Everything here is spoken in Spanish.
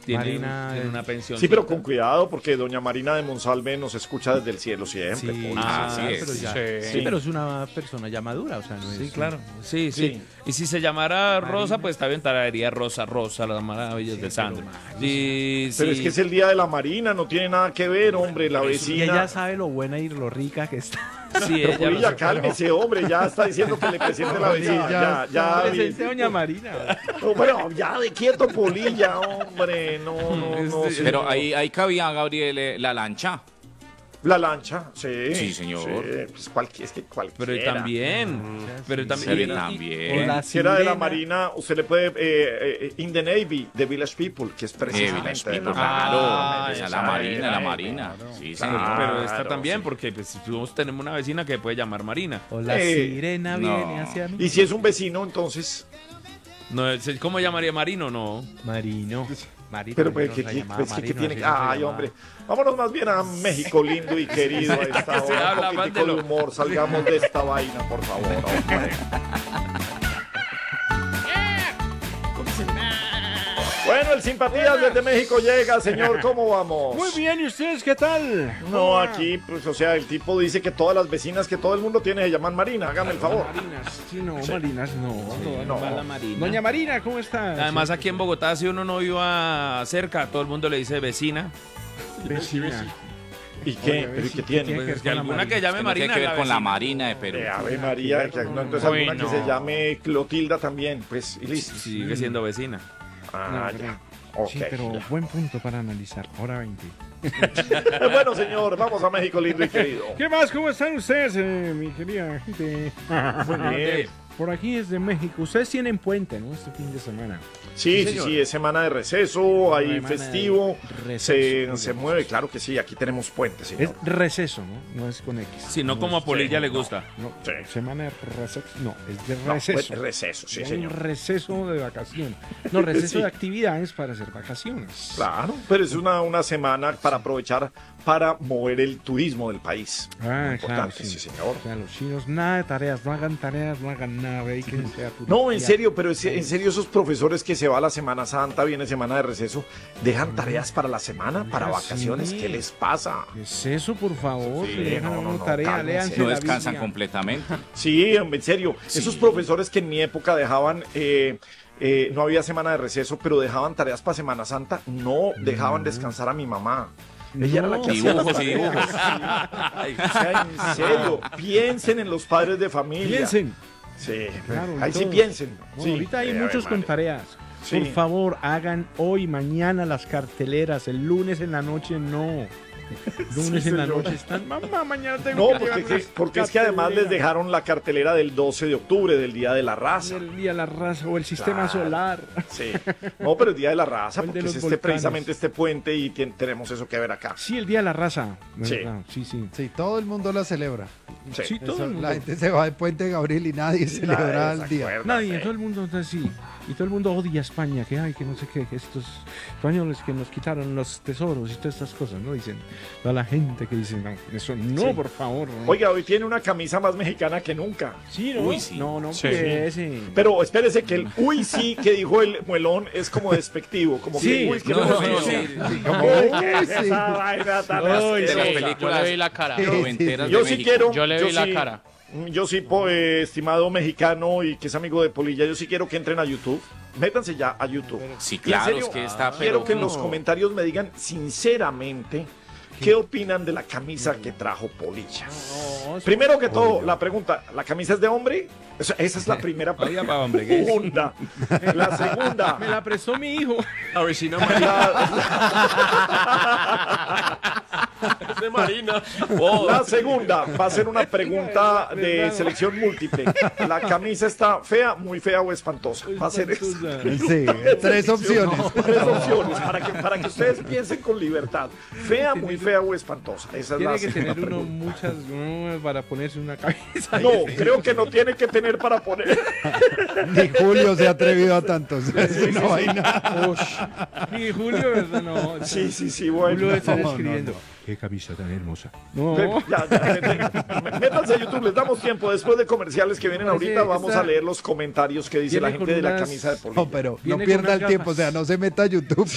tiene, Marina, tiene una pensión. Sí, pero con cuidado, porque doña Marina de Monsalve nos escucha desde el cielo siempre. Sí, así es. pero ya- Sí. sí, pero es una persona ya madura, o sea, no es... Sí, claro. Sí, sí, Sí. Y si se llamara Rosa, pues está bien, tararía Rosa, Rosa, las maravillas de Sandro. Sí, Pero sí. es que es el día de la Marina, no tiene nada que ver, hombre, la Y vecina. ella sabe lo buena y lo rica que está. Sí, Pero ella lo Polilla, sabe. cálmese, hombre, ya está diciendo que le presente a la vecina. Ya. Presente a doña Marina. No, bueno, ya de quieto, Polilla, hombre, no. Sí. Pero ahí cabía, Gabriel, la lancha. La lancha, sí. Sí, señor. Sí, pues es que cualquiera. Pero también. Pero Sí, también. también. o la Si era de la sirena. Marina, usted le puede. In the Navy, The Village People, que es precisamente. Village de People, la claro. Ah, Esa es esa la Marina, era, la Marina. Sí, Sí, señor. pero está Claro, también sí. porque pues, nosotros tenemos una vecina que puede llamar Marina. O la sirena no. viene hacia mí. Y si es un vecino, entonces. No, ¿cómo llamaría Marino? No. Marino. Marino. Pero pues, no ¿qué se tiene? llamaba ¿Qué Marino, tiene? así no se Ay, llamaba. hombre. Vámonos más bien a México lindo y querido a esta que se hora. habla Un más poquitico de de lo- humor, salgamos de esta vaina, por favor, hombre. Bueno, el Simpatías desde México llega, señor, ¿cómo vamos? Muy bien, ¿y ustedes qué tal? No, aquí, pues, o sea, el tipo dice que todas las vecinas, que todo el mundo tiene se llaman Marina, hágame el favor. Marinas, sí, no, Marinas, no. no. Va la Marina. Doña Marina, ¿cómo está? Además, aquí en Bogotá, si uno no iba cerca, todo el mundo le dice vecina. Vecina. ¿Y qué? ¿Pero y qué tiene? Pues que es que ver con la alguna Marina. que llame Que no Marina. tiene que ver la con la vecina. Marina de Perú. Ave María, que no, entonces Uy, alguna que no. se llame Clotilda también, pues, y listo. Sigue siendo vecina. Ah, No, ya. pero- Ok. Sí, pero buen punto para analizar. Hora 20. Bueno, señor, vamos a México lindo y querido. ¿Qué más? ¿Cómo están ustedes, mi querida gente? Muy bien. Por aquí es de México. Ustedes tienen puente, ¿no? Este fin de semana. Sí, sí, es semana de receso, hay Semana de festivo, receso. se mueve, claro que sí, aquí tenemos puente, Es señor. receso, ¿no? No es con X. Si no, como a Polilla le gusta. No, Sí. semana de receso. No, es de No, receso. pues, receso, sí, Un señor. receso de vacación. No, receso Sí. de actividades para hacer vacaciones. Claro, pero es una semana para aprovechar para mover el turismo del país. Ah, claro, Importante, sí. sí, señor. O sea, los chinos, nada de tareas, no hagan nada, dedíquense a No, en turistear. serio, pero en serio esos profesores que se va a la Semana Santa, viene semana de receso, dejan tareas para la semana, para Ah, vacaciones, sí. ¿qué les pasa? ¿Qué es eso, por favor? Sí, Si le dejan a no, uno no, tarea, cálmense. léanse No la descansan Biblia. completamente. Sí, en serio, esos profesores que en mi época dejaban, no había semana de receso, pero dejaban tareas para Semana Santa, no dejaban descansar a mi mamá. Ella era la que hacía las Dibujos y tareas. dibujos. O sea, en serio, piensen en los padres de familia. Piensen. Sí, Claro, ahí sí todos. piensen. No, Sí. ahorita hay Ave muchos con madre. tareas. Sí. Por favor, hagan hoy, mañana las carteleras. El lunes en la noche no. Lunes Sí, en la señor. noche están. Mamá, mañana tengo No, que llevar las porque es que además les carteleras dejaron la cartelera del 12 de octubre, del Día de la Raza. del día de la raza o el sistema Claro. solar. Sí. No, pero el Día de la Raza, O el de porque los es volcanes. precisamente este puente y tenemos eso que ver acá. Sí, el día de la raza. Sí. ¿verdad? Sí, sí. Sí, todo el mundo la celebra. Sí. Sí, todo Eso, el mundo. la gente se va de Puente Gabriel y nadie celebra el día. Desacuerda, Nadie, sí. todo el mundo está así. Y todo el mundo odia a España, que ay, que no sé qué, que estos españoles que nos quitaron los tesoros y todas estas cosas, ¿no? Dicen, toda la gente que dice, no, eso no, Sí. por favor. No. Oiga, hoy tiene una camisa más mexicana que nunca. Sí, ¿no? Uy, sí. No, no, Sí. pues, sí. Pero espérese que el uy sí que dijo el muelón es como despectivo, como Sí, que uy, que no, no, no, sí. sí. Como, Uy, uy, ¿qué es sí. esa vaina tan Uy, De las asquerosa? sí. películas Yo le vi la cara. noventeras Yo de sí México. quiero. Yo le vi la cara. Yo sí, estimado mexicano y que es amigo de Polilla, yo sí quiero que entren a YouTube. Métanse ya a YouTube. Sí, Y en claro, serio, es que está, quiero pero que en los comentarios me digan sinceramente qué opinan de la camisa que trajo Polilla. Primero que todo, la pregunta, ¿la camisa es de hombre? Esa es la primera Oiga, pa' hombre, ¿qué es? pregunta. La segunda. Me la prestó mi hijo. A ver si no, Es de Marina. La segunda va a ser una pregunta de selección múltiple. ¿La camisa está fea, muy fea o espantosa? Va a ser esa. Sí, tres opciones. Tres opciones para que ustedes piensen con libertad. Fea, muy fea o espantosa. Esa es la Tiene que segunda tener uno pregunta. muchas para ponerse una cabeza. No, creo que no tiene que tener para poner. Ni Julio se ha atrevido a tantos. Es una vaina. Ni Julio, ¿verdad? No. Sí, Julio bueno. debe estar No, escribiendo. no, Qué camisa tan hermosa. No. Métanse a YouTube, les damos tiempo. Después de comerciales que vienen Parece ahorita, vamos esta- a leer los comentarios que dice la Viene gente con de la unas- camisa de Polilla. No, pero Viene no con pierda unas el tiempo, o sea, gafas. no se meta a YouTube